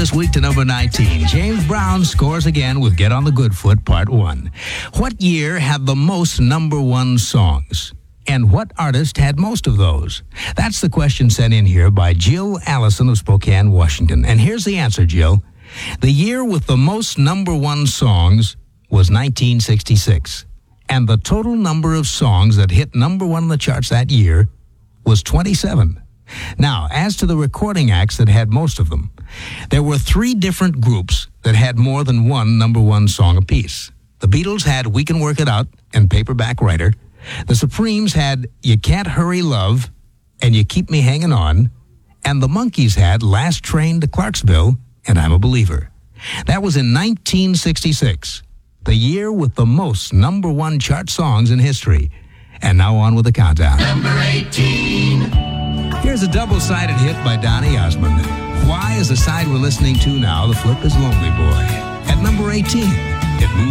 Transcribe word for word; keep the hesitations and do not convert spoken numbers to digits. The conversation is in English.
this week to number nineteen. James Brown scores again with Get on the Good Foot, Part one. What year had the most number one songs? And what artist had most of those? That's the question sent in here by Jill Allison of Spokane, Washington. And here's the answer, Jill. The year with the most number one songs was nineteen sixty-six. And the total number of songs that hit number one on the charts that year was twenty-seven. Now, as to the recording acts that had most of them, there were three different groups that had more than one number one song apiece. The Beatles had We Can Work It Out and Paperback Writer. The Supremes had You Can't Hurry Love and You Keep Me Hanging On. And the Monkees had Last Train to Clarksville and I'm a Believer. That was in nineteen sixty-six, the year with the most number one chart songs in history. And now on with the countdown. Number eighteen. Here's a double-sided hit by Donny Osmond. Why is the side we're listening to now? The flip is Lonely Boy. At number eighteen, it moves